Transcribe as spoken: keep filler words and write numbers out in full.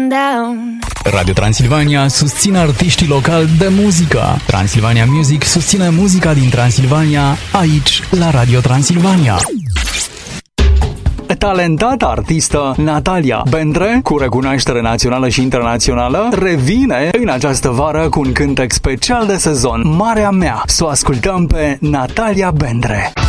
down. Radio Transilvania susține artiștii locali de muzică. Transilvania Music susține muzica din Transilvania aici la Radio Transilvania. Talentata artistă Natalia Bendre, cu recunoaștere națională și internațională, revine în această vară cu un cântec special de sezon, Marea Mea. Să o ascultăm pe Natalia Bendre.